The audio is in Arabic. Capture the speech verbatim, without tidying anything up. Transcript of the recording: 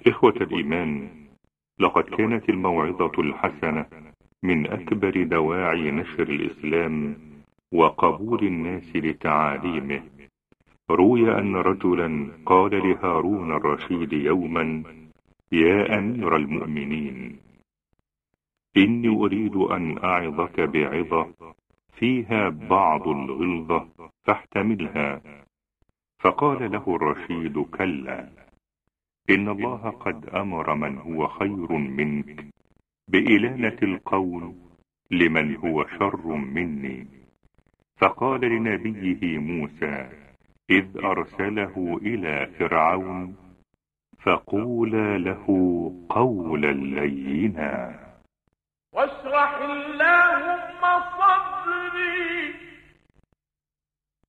إخوة الإيمان، لقد كانت الموعظة الحسنة من أكبر دواعي نشر الإسلام وقبول الناس لتعاليمه. روي أن رجلا قال لهارون الرشيد يوما: يا أمير المؤمنين، إني أريد أن أعظك بعظة فيها بعض الغلظة فاحتملها. فقال له الرشيد: كلا، إن الله قد أمر من هو خير منك بإلانة القول لمن هو شر مني. فقال لنبيه موسى إذ أرسله إلى فرعون: فقولا له قولا لينا. واشرح اللهم صدري